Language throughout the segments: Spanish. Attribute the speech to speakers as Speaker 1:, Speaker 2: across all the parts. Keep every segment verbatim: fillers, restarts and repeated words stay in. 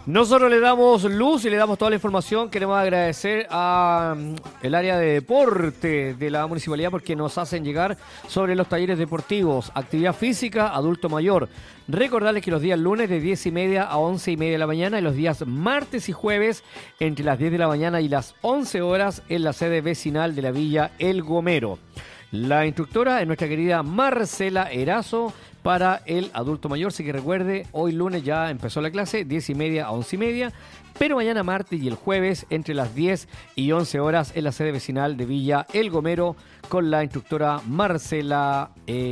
Speaker 1: Nosotros le damos luz y le damos toda la información. Queremos agradecer a mm, el área de deporte de la municipalidad porque nos hacen llegar sobre los talleres deportivos, actividad física, adulto mayor. Recordarles que los días lunes de diez y media a once y media de la mañana y los días martes y jueves entre las diez de la mañana y las once horas en la sede vecinal de la Villa El Gomero. La instructora es nuestra querida Marcela Erazo para el adulto mayor, así que recuerde, hoy lunes ya empezó la clase, diez y media a once y media, pero mañana martes y el jueves entre las diez y once horas en la sede vecinal de Villa El Gomero con la instructora Marcela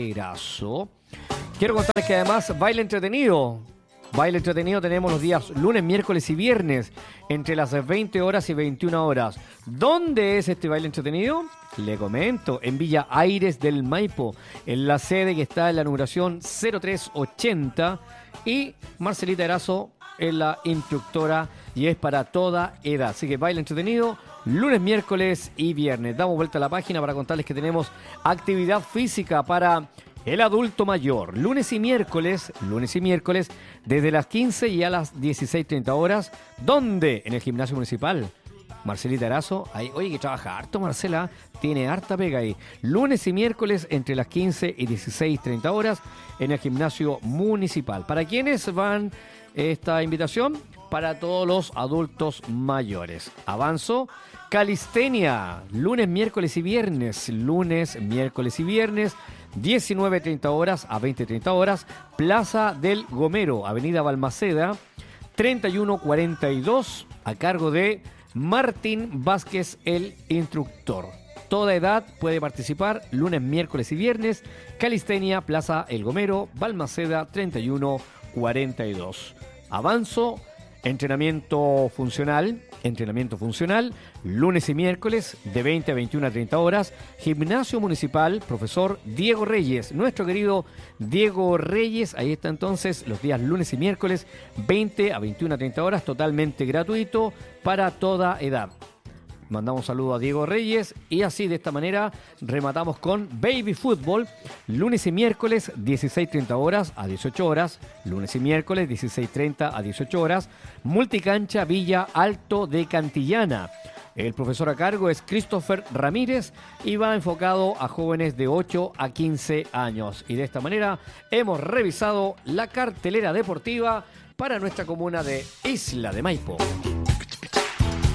Speaker 1: Erazo. Quiero contarles que además baile entretenido. Baile entretenido tenemos los días lunes, miércoles y viernes entre las veinte horas y veintiuna horas. ¿Dónde es este baile entretenido? Le comento, en Villa Aires del Maipo, en la sede que está en la numeración cero tres ochenta y Marcelita Erazo es la instructora y es para toda edad. Así que baile entretenido, lunes, miércoles y viernes. Damos vuelta a la página para contarles que tenemos actividad física para el adulto mayor, lunes y miércoles, lunes y miércoles, desde las quince y a las dieciséis treinta horas. ¿Dónde? En el gimnasio municipal. Marcelita Erazo, ahí, oye, que trabaja harto Marcela, tiene harta pega ahí. Lunes y miércoles entre las quince y dieciséis treinta horas en el gimnasio municipal. ¿Para quiénes van esta invitación? Para todos los adultos mayores. Avanzo. Calistenia, lunes, miércoles y viernes. Lunes, miércoles y viernes, diecinueve treinta horas a veinte treinta horas. Plaza del Gomero, Avenida Balmaceda, treinta y uno cuarenta y dos, a cargo de Martín Vázquez, el instructor. Toda edad puede participar, lunes, miércoles y viernes. Calistenia, Plaza El Gomero, Balmaceda, treinta y uno cuarenta y dos. Avanzo. Entrenamiento funcional, entrenamiento funcional, lunes y miércoles de veinte a veintiuna treinta horas, gimnasio municipal, profesor Diego Reyes, nuestro querido Diego Reyes, ahí está entonces los días lunes y miércoles, veinte a veintiuna treinta horas, totalmente gratuito para toda edad. Mandamos un saludo a Diego Reyes y así de esta manera rematamos con Baby Fútbol, lunes y miércoles dieciséis treinta horas a dieciocho horas, lunes y miércoles dieciséis treinta a dieciocho horas, multicancha Villa Alto de Cantillana. El profesor a cargo es Christopher Ramírez y va enfocado a jóvenes de ocho a quince años. Y de esta manera hemos revisado la cartelera deportiva para nuestra comuna de Isla de Maipo.